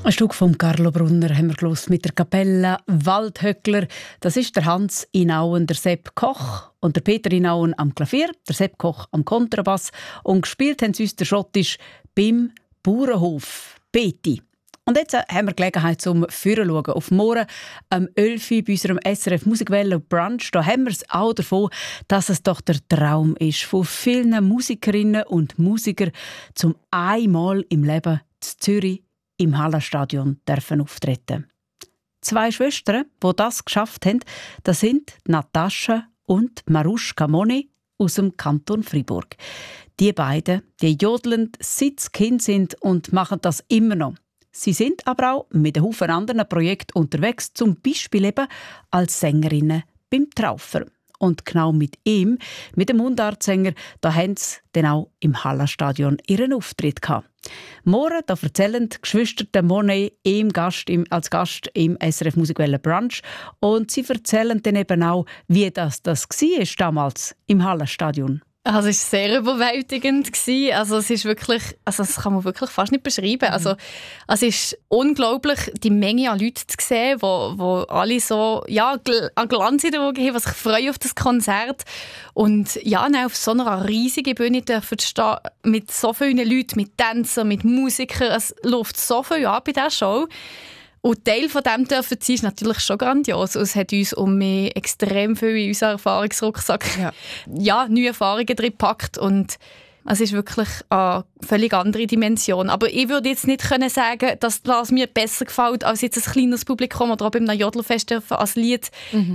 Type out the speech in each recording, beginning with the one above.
Ein Stück von Carlo Brunner haben wir gehört mit der Kapelle Waldhöckler. Das ist der Hans Inauen, der Sepp Koch und der Peter Inauen am Klavier, der Sepp Koch am Kontrabass. Und gespielt haben sie uns der Schottisch beim Bauernhof Beti. Und jetzt haben wir Gelegenheit zum Führerschauen. Auf morgen am 11 Uhr bei unserem SRF Musikwelle Brunch. Da haben wir es auch davon, dass es doch der Traum ist von vielen Musikerinnen und Musikern, zum einmal im Leben in Zürich im Hallenstadion dürfen auftreten. 2 Schwestern, die das geschafft haben, das sind Natascha und Maruschka Moni aus dem Kanton Fribourg. Die beiden, die jodeln, seit sie Kind sind und machen das immer noch. Sie sind aber auch mit einem Haufen anderen Projekten unterwegs, zum Beispiel eben als Sängerinnen beim Traufer. Und genau mit ihm, mit dem Mundartsänger, da haben sie dann auch im Hallenstadion ihren Auftritt gehabt. Morgen da erzählen die Geschwister Monet als Gast im SRF Musikwelle Brunch. Und sie erzählen dann eben auch, wie das war damals im Hallenstadion. Also es war sehr überwältigend. Also es ist wirklich, das kann man wirklich fast nicht beschreiben. Also es ist unglaublich, die Menge an Leuten zu sehen, wo alle so an Glanz in den Augen haben, die sich freuen auf das Konzert. Und ja, dann auf so einer riesigen Bühne dürfen stehen, mit so vielen Leuten, mit Tänzern, mit Musikern. Es läuft so viel ab bei dieser Show. Und Teil von dem dürfen sie ist natürlich schon grandios. Es hat uns extrem viel in unseren Erfahrungsrucksack neue Erfahrungen drin gepackt. Und es ist wirklich eine völlig andere Dimension. Aber ich würde jetzt nicht sagen, dass das mir besser gefällt, als jetzt ein kleines Publikum oder auch bei einem Jodelfest als Lied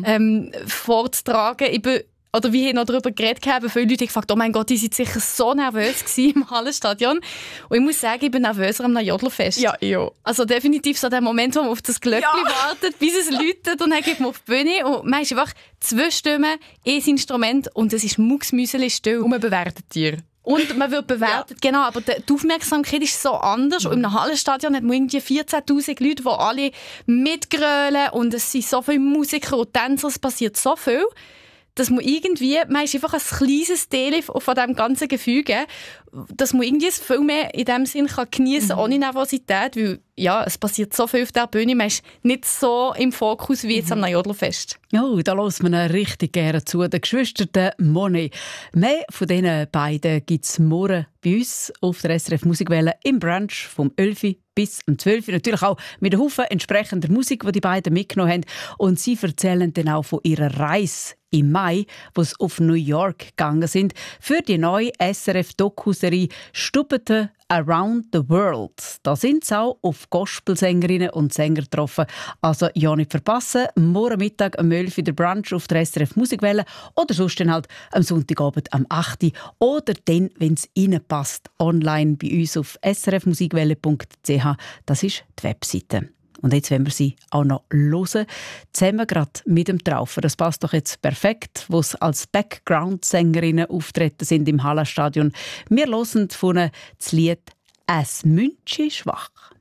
vorzutragen. Oder wie ich noch darüber geredet habe, viele Leute gefragt, oh mein Gott, die waren sicher so nervös im Hallenstadion. Und ich muss sagen, ich bin nervöser am Jodelfest. Ja. Also definitiv so der Moment, wo man auf das Glöckchen wartet, bis es läutet und dann geht man auf die Bühne und man ist einfach 2 Stimmen, ein Instrument und es ist mucksmüseli still. Und man bewertet dir. Und man wird bewertet, genau, aber die Aufmerksamkeit ist so anders. Und im Hallenstadion hat man irgendwie 14'000 Leute, die alle mitgrölen und es sind so viele Musiker und Tänzer, es passiert so viel, dass man ist einfach ein kleines Teil von diesem ganzen Gefüge, dass man irgendwie viel mehr in dem Sinn geniessen kann, ohne Nervosität, weil es passiert so viel auf der Bühne, man ist nicht so im Fokus wie jetzt am Jodelfest. Oh, da hören wir richtig gerne zu, den Geschwistern Monet. Mehr von diesen beiden gibt es morgen bei uns auf der SRF Musikwelle im Brunch vom 11 bis um 12 Uhr. Natürlich auch mit einem Haufen entsprechender Musik, die beiden mitgenommen haben. Und sie erzählen dann auch von ihrer Reise im Mai, wo sie auf New York gegangen sind, für die neue SRF-Doku-Serie «Stubete Around the World». Da sind sie auch auf Gospelsängerinnen und Sänger getroffen. Also ja nicht verpassen, morgen Mittag am 11 Uhr der Brunch auf der SRF Musikwelle oder sonst dann halt am Sonntagabend am 8 Uhr oder dann, wenn es Ihnen passt, online bei uns auf srfmusikwelle.ch. Das ist die Webseite. Und jetzt wollen wir sie auch noch hören, zusammen gerade mit dem Traufer. Das passt doch jetzt perfekt, wo sie als Background-Sängerinnen auftreten sind im Hallenstadion. Wir hören von ihnen das Lied «Es Münchi schwach».